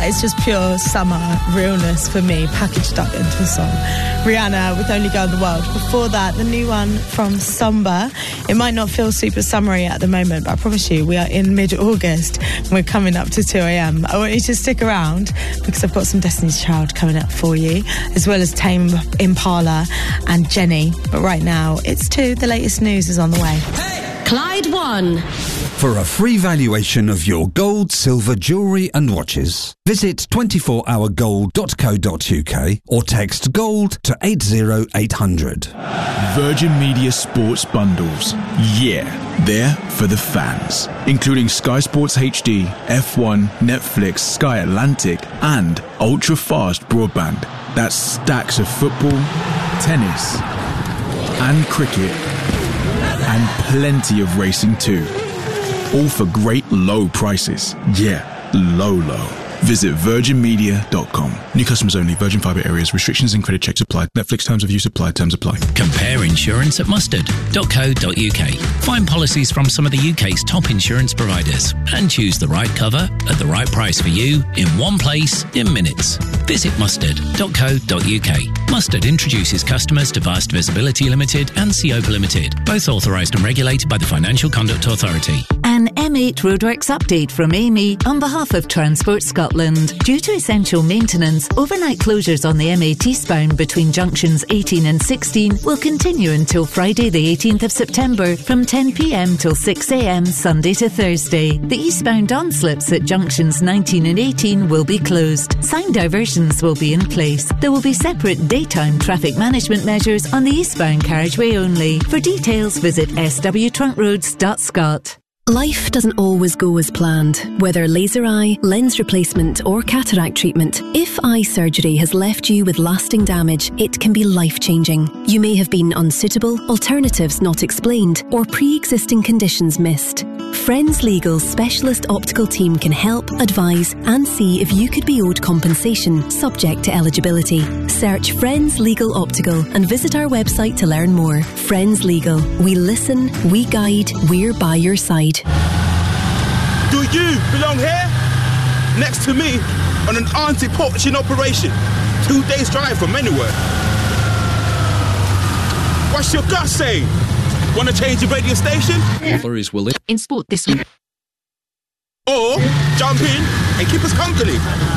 That is just pure summer realness for me, packaged up into a song. Rihanna with Only Girl in the World. Before that, the new one from Somber. It might not feel super summery at the moment, but I promise you, we are in mid-August and we're coming up to 2 a.m. I want you to stick around because I've got some Destiny's Child coming up for you, as well as Tame Impala and Jenny. But right now, it's 2. The latest news is on the way. Clyde One. For a free valuation of your gold, silver, jewellery and watches, visit 24hourgold.co.uk or text GOLD to 80800. Virgin Media Sports Bundles. Yeah, they're for the fans. Including Sky Sports HD, F1, Netflix, Sky Atlantic and ultra-fast broadband. That's stacks of football, tennis and cricket and plenty of racing too. All for great low prices. Yeah, low. Visit virginmedia.com. New customers only. Virgin Fibre areas. Restrictions and credit checks apply. Netflix terms of use apply. Terms apply. Compare insurance at mustard.co.uk. Find policies from some of the UK's top insurance providers and choose the right cover at the right price for you in one place in minutes. Visit mustard.co.uk. Mustard introduces customers to Vast Visibility Limited and Seopa Limited, both authorised and regulated by the Financial Conduct Authority. An M8 Roadworks update from Amy on behalf of Transport Scotland. Due to essential maintenance, overnight closures on the M8 eastbound between junctions 18 and 16 will continue until Friday the 18th of September from 10 p.m. till 6 a.m. Sunday to Thursday. The eastbound on-slips at junctions 19 and 18 will be closed. Sign diversions will be in place. There will be separate daytime traffic management measures on the eastbound carriageway only. For details, visit swtruntroads.scot. Life doesn't always go as planned, whether laser eye, lens replacement or cataract treatment. If eye surgery has left you with lasting damage, it can be life-changing. You may have been unsuitable, alternatives not explained, or pre-existing conditions missed. Friends Legal's specialist optical team can help, advise and see if you could be owed compensation, subject to eligibility. Search Friends Legal Optical and visit our website to learn more. Friends Legal. We listen, we guide, we're by your side. Do you belong here? Next to me on an anti-poaching operation. 2 days drive from anywhere. What's your gut saying? Want to change your radio station? Flurries will in sport this week. Or jump in and keep us company.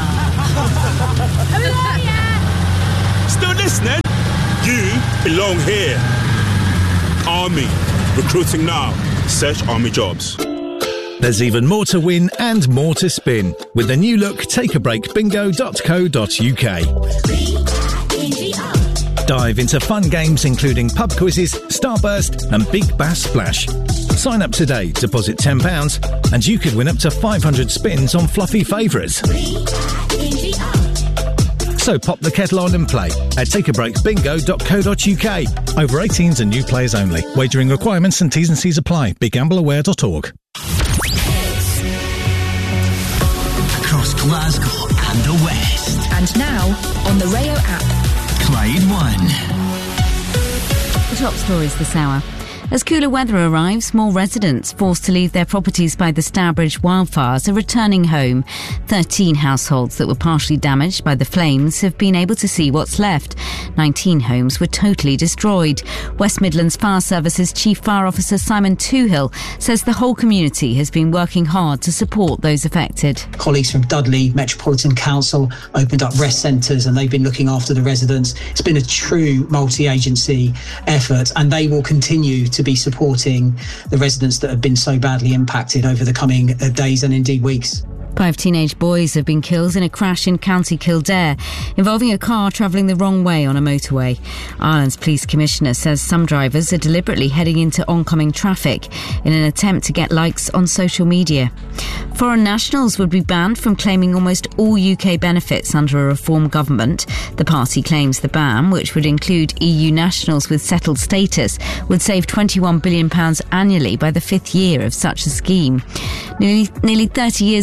Still listening? You belong here. Army. Recruiting now. Search Army Jobs. There's even more to win and more to spin with the new look takeabreakbingo.co.uk. Dive into fun games including pub quizzes, Starburst and Big Bass Splash. Sign up today, deposit £10 and you could win up to 500 spins on fluffy favourites. So pop the kettle on and play at takeabreakbingo.co.uk. Over 18s and new players only. Wagering requirements and T's and C's apply. BeGambleAware.org. Across Glasgow and the West. And now on the Rayo app. Clyde One. The top stories this hour. As cooler weather arrives, more residents forced to leave their properties by the Stourbridge wildfires are returning home. 13 households that were partially damaged by the flames have been able to see what's left. 19 homes were totally destroyed. West Midlands Fire Service's Chief Fire Officer Simon Toohill says the whole community has been working hard to support those affected. Colleagues from Dudley Metropolitan Council opened up rest centres and they've been looking after the residents. It's been a true multi-agency effort and they will continue to be supporting the residents that have been so badly impacted over the coming days and indeed weeks. 5 teenage boys have been killed in a crash in County Kildare involving a car travelling the wrong way on a motorway. Ireland's police commissioner says some drivers are deliberately heading into oncoming traffic in an attempt to get likes on social media. Foreign nationals would be banned from claiming almost all UK benefits under a reform government. The party claims the ban, which would include EU nationals with settled status, would save £21 billion annually by the 5th year of such a scheme. Nearly 30 years on, a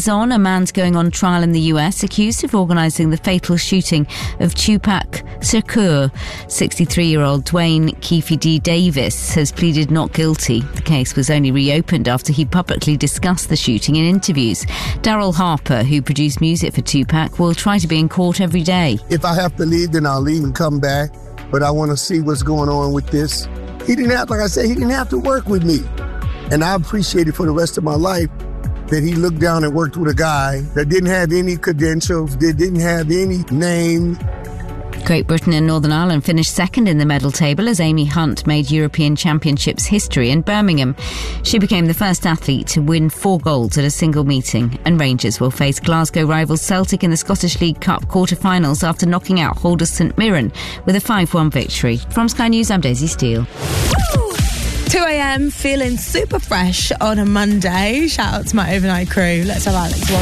man's going on trial in the US accused of organising the fatal shooting of Tupac Shakur. 63-year-old Dwayne Keefe D. Davis has pleaded not guilty. The case was only reopened after he publicly discussed the shooting in interviews. Daryl Harper, who produced music for Tupac, will try to be in court every day. If I have to leave, then I'll leave and come back. But I want to see what's going on with this. He didn't have to work with me. And I appreciate it for the rest of my life that he looked down and worked with a guy that didn't have any credentials, that didn't have any name. Great Britain and Northern Ireland finished second in the medal table as Amy Hunt made European Championships history in Birmingham. She became the first athlete to win 4 golds at a single meeting. And Rangers will face Glasgow rivals Celtic in the Scottish League Cup quarter-finals after knocking out holders St Mirren with a 5-1 victory. From Sky News, I'm Daisy Steele. 2 a.m, feeling super fresh on a Monday. Shout out to my overnight crew. Let's have Alex Warren.